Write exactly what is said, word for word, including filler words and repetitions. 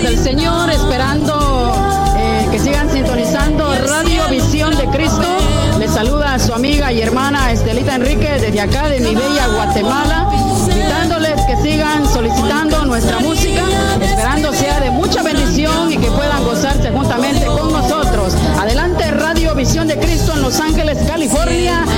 paz del Señor, esperando eh, que sigan sintonizando Radio Visión de Cristo. Les saluda a su amiga y hermana Estelita Enrique desde acá de mi bella Guatemala, invitándoles que sigan solicitando nuestra música, esperando sea de mucha bendición y que puedan gozarse juntamente con nosotros. Adelante Radio Visión de Cristo en Los Ángeles, California,